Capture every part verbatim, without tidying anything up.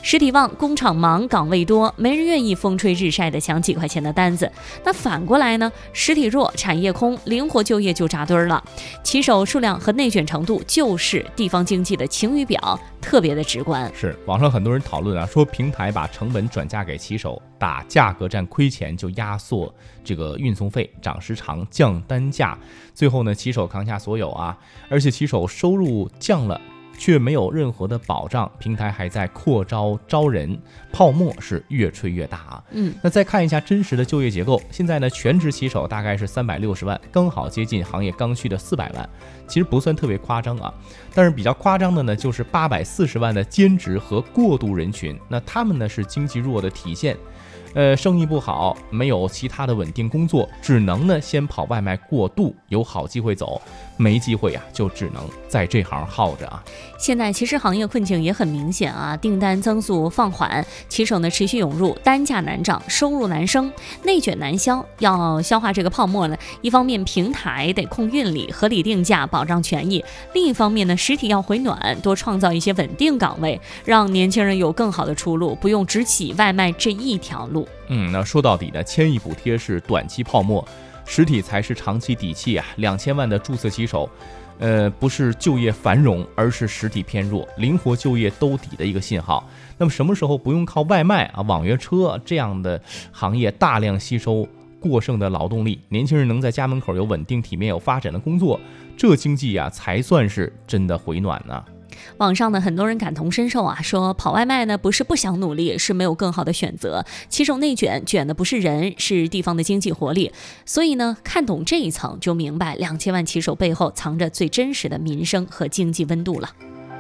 实体旺，工厂忙，岗位多，没人愿意风吹日晒的抢几块钱的单子。那反过来呢，实体弱，产业空，灵活就业就扎堆了。骑手数量和内卷程度就是地方经济的晴雨表，特别的直观。 是，网上很多人讨论啊，说平台把成本转嫁给骑手，打价格战亏钱就压缩这个运送费，涨时长，降单价，最后呢，骑手扛下所有啊，而且骑手收入降了，却没有任何的保障，平台还在扩招招人，泡沫是越吹越大啊。 嗯， 那再看一下真实的就业结构，现在呢，全职骑手大概是三百六十万，刚好接近行业刚需的四百万，其实不算特别夸张啊。但是比较夸张的呢，就是八百四十万的兼职和过渡人群，那他们呢是经济弱的体现。呃，生意不好，没有其他的稳定工作，只能呢先跑外卖过渡，有好机会走，没机会呀、啊，就只能在这行耗着啊。 现在其实行业困境也很明显啊，订单增速放缓，骑手呢持续涌入，单价难涨，收入难升，内卷难消。要消化这个泡沫呢，一方面平台得控运力，合理定价，保障权益；另一方面呢，实体要回暖，多创造一些稳定岗位，让年轻人有更好的出路，不用只挤外卖这一条路。 嗯，那说到底呢，千亿补贴是短期泡沫，实体才是长期底气啊。两千万的注册骑手，呃，不是就业繁荣，而是实体偏弱，灵活就业兜底的一个信号。那么什么时候不用靠外卖啊、网约车这样的行业大量吸收过剩的劳动力，年轻人能在家门口有稳定、体面、有发展的工作，这经济啊才算是真的回暖呢。 网上呢，很多人感同身受啊，说跑外卖呢不是不想努力，是没有更好的选择。骑手内卷，卷的不是人，是地方的经济活力。所以呢，看懂这一层，就明白两千万骑手背后藏着最真实的民生和经济温度了。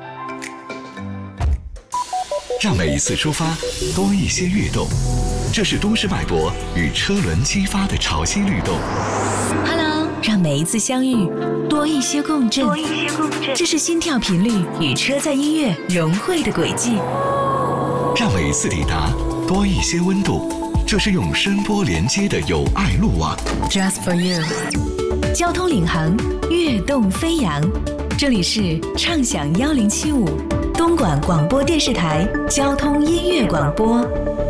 让每一次出发多一些跃动，这是都市脉搏与车轮激发的潮汐律动。 Hello， 让每一次相遇多一些共振，多一些共振，这是心跳频率与车载音乐融汇的轨迹。 让每一次抵达多一些温度，这是用声波连接的友爱路网。 Just for you， 交通领航，跃动飞扬。这里是畅享幺零七五东莞广播电视台交通音乐广播。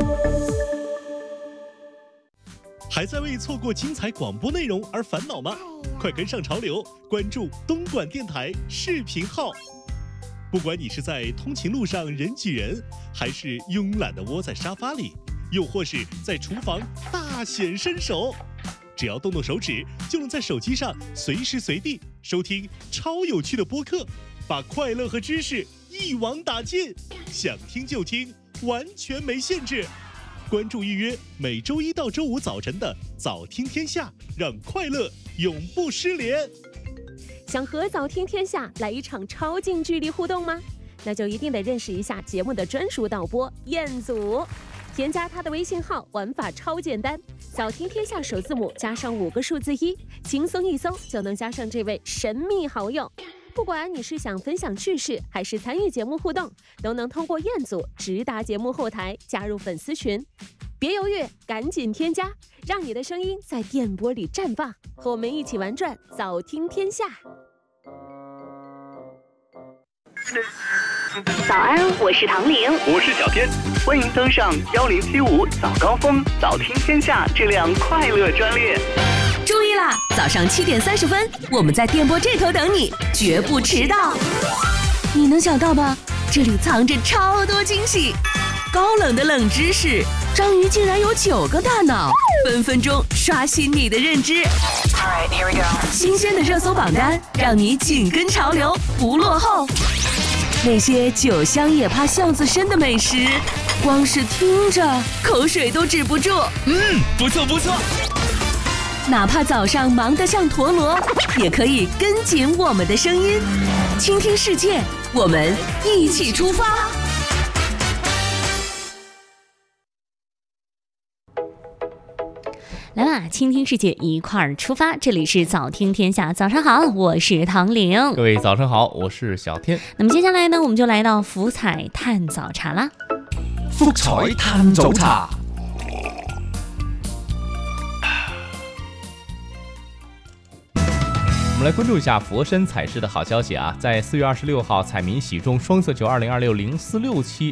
还在为错过精彩广播内容而烦恼吗？快跟上潮流，关注东莞电台视频号。不管你是在通勤路上人挤人，还是慵懒地窝在沙发里，又或是在厨房大显身手，只要动动手指，就能在手机上随时随地收听超有趣的播客，把快乐和知识一网打尽，想听就听，完全没限制。关注预约每周一到周五早晨的早听天下，让快乐永不失联。 想和早听天下来一场超近距离互动吗？那就一定得认识一下节目的专属导播彦祖。添加他的微信号，玩法超简单，早听天下首字母加上五个数字一，轻松一搜就能加上这位神秘好友。不管你是想分享趣事，还是参与节目互动，都能通过彦祖直达节目后台，加入粉丝群。别犹豫，赶紧添加，让你的声音在电波里绽放，和我们一起玩转早听天下。 早安，我是唐玲， 我是小天，欢迎登上幺零七五早高峰早听天下这辆快乐专列。 注意啦，早上七点三十分，我们在电波这头等你，绝不迟到。你能想到吧？这里藏着超多惊喜，高冷的冷知识，章鱼竟然有九个大脑，分分钟刷新你的认知。Alright, here we go. 新鲜的热搜榜单，让你紧跟潮流，不落后。那些酒香也怕巷子深的美食，光是听着口水都止不住。 嗯，不错不错。 哪怕早上忙得像陀螺，也可以跟紧我们的声音，倾听世界，我们一起出发。 来吧，倾听世界，一块儿出发。这里是早听天下，早上好，我是唐玲。 各位早上好，我是小天。 那么接下来呢，我们就来到福彩探早茶啦。 福彩探早茶。 我们来关注一下佛山彩市的好消息啊，在四月二十六号彩民喜中双色球二零二六零四六期，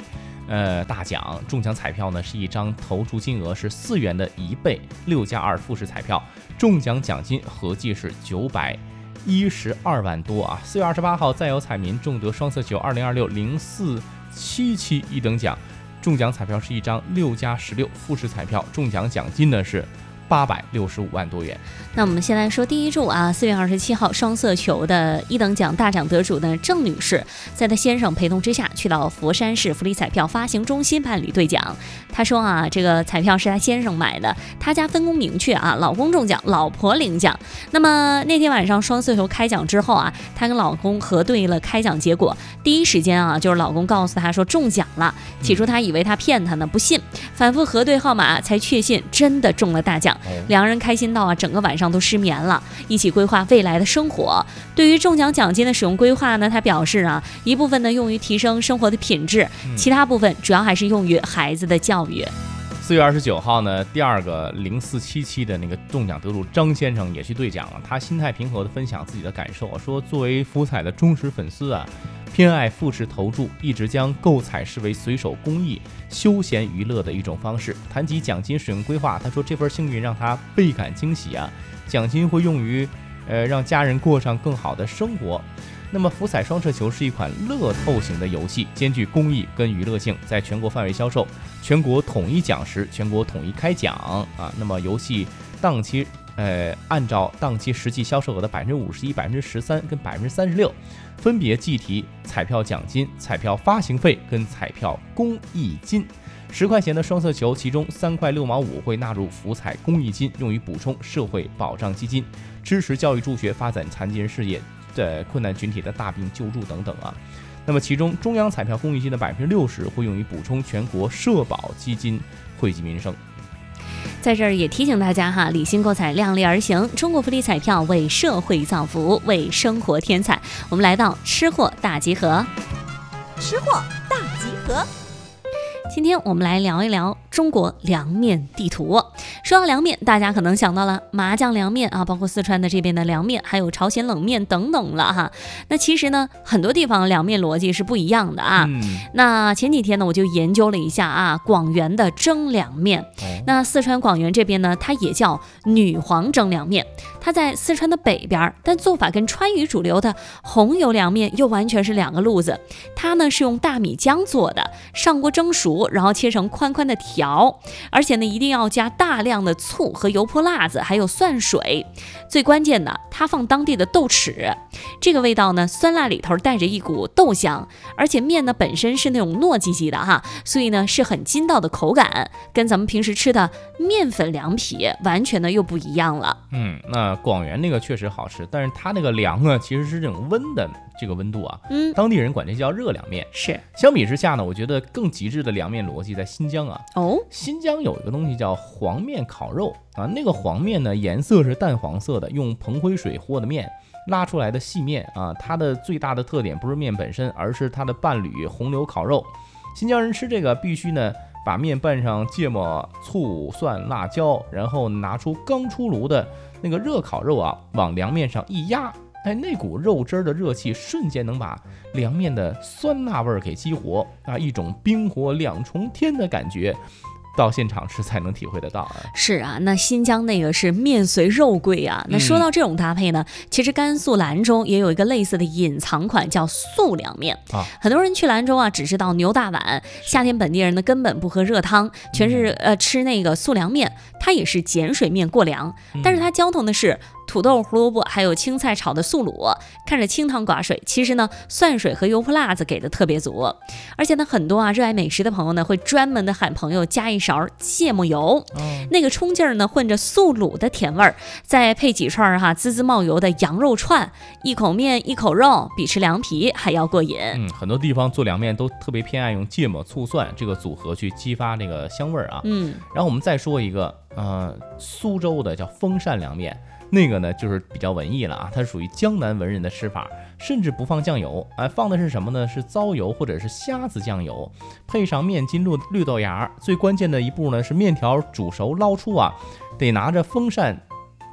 呃大奖，中奖彩票呢是一张投注金额是四元的一倍，六加二复式彩票，中奖奖金合计是九百一十二万多啊！四月二十八号，再有彩民中得双色球二零二六零四七七一等奖，中奖彩票是一张六加十六复式彩票，中奖奖金呢是八百六十五万多元。 那我们先来说第一注啊，四月二十七号双色球的一等奖大奖得主呢郑女士，在她先生陪同之下去到佛山市福利彩票发行中心办理兑奖。她说啊，这个彩票是她先生买的，她家分工明确啊，老公中奖，老婆领奖。那么那天晚上双色球开奖之后啊，她跟老公核对了开奖结果，第一时间啊就是老公告诉她说中奖了。起初她以为他骗她呢，不信，反复核对号码才确信真的中了大奖。两人开心到啊，整个晚上都失眠了，一起规划未来的生活。对于中奖奖金的使用规划呢，他表示啊，一部分呢用于提升生活的品质，其他部分主要还是用于孩子的教育。 四月二十九号呢，第二个零四七七的那个中奖得主张先生也去兑奖了。他心态平和地分享自己的感受，说作为福彩的忠实粉丝啊，偏爱复式投注，一直将购彩视为随手公益、休闲娱乐的一种方式。谈及奖金使用规划，他说这份幸运让他倍感惊喜啊！奖金会用于，呃，让家人过上更好的生活。那么福彩双色球是一款乐透型的游戏，兼具公益跟娱乐性，在全国范围销售，全国统一奖时，全国统一开奖啊。那么游戏档期，呃，按照档期实际销售额的百分之五十一、百分之十三跟百分之三十六，分别计提彩票奖金、彩票发行费跟彩票公益金。十块钱的双色球，其中三块六毛五会纳入福彩公益金，用于补充社会保障基金，支持教育助学、发展残疾人事业。在困难群体的大病救助等等啊，那么其中中央彩票公益金的百分之六十会用于补充全国社保基金，惠及民生。 在这儿也提醒大家哈，理性购彩，量力而行。中国福利彩票为社会造福，为生活添彩。我们来到吃货大集合， 吃货大集合。 今天我们来聊一聊中国凉面地图。说到凉面，大家可能想到了麻酱凉面啊，包括四川的这边的凉面，还有朝鲜冷面等等了哈。那其实呢，很多地方凉面逻辑是不一样的啊。嗯、那前几天呢，我就研究了一下啊，广元的蒸凉面。哦、那四川广元这边呢，它也叫女皇蒸凉面，它在四川的北边，但做法跟川渝主流的红油凉面又完全是两个路子。它呢是用大米浆做的，上锅蒸熟，然后切成宽宽的条，而且呢一定要加大量的醋和油泼辣子，还有蒜水。最关键的，它放当地的豆豉，这个味道呢酸辣里头带着一股豆香，而且面呢本身是那种糯叽叽的哈，所以呢是很筋道的口感，跟咱们平时吃的面粉凉皮完全呢又不一样了。 嗯，那广元那个确实好吃，但是它那个凉呢其实是这种温的这个温度啊，嗯，当地人管这叫热凉面。 是， 相比之下呢，我觉得更极致的凉面逻辑在新疆啊。哦，新疆有一个东西叫黄面烤肉啊，那个黄面呢颜色是淡黄色的，用硼灰水和的面拉出来的细面啊，它的最大的特点不是面本身，而是它的伴侣红油烤肉。新疆人吃这个必须呢把面拌上芥末、醋、蒜、辣椒，然后拿出刚出炉的那个热烤肉啊，往凉面上一压，哎，那股肉汁的热气瞬间能把凉面的酸辣味给激活啊，一种冰火两重天的感觉。到现场吃才能体会得到啊。 是啊，那新疆那个是面随肉桂啊。那说到这种搭配呢，嗯、其实甘肃兰州也有一个类似的隐藏款叫素凉面啊。很多人去兰州啊，只知道牛大碗，夏天本地人呢根本不喝热汤，全是呃吃那个素凉面。它也是碱水面过凉，但是它浇头的是土豆、胡萝卜还有青菜炒的素卤，看着清汤寡水，其实呢蒜水和油泼辣子给的特别足。而且呢很多啊热爱美食的朋友呢会专门的喊朋友加一勺芥末油，哦、那个冲劲儿呢混着素卤的甜味儿，再配几串哈滋滋冒油的羊肉串，一口面一口肉，比吃凉皮还要过瘾。 嗯，很多地方做凉面都特别偏爱用芥末、醋、蒜这个组合去激发这个香味儿啊。嗯，然后我们再说一个呃苏州的叫风扇凉面。那个呢就是比较文艺了啊，它属于江南文人的吃法，甚至不放酱油，哎，放的是什么呢？是糟油或者是虾子酱油，配上面筋绿绿豆芽。最关键的一步呢是面条煮熟捞出啊，得拿着风扇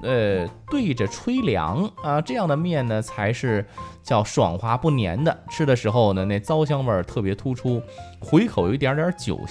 呃对着吹凉啊，这样的面呢才是叫爽滑不粘的，吃的时候呢那糟香味儿特别突出，回口有一点点酒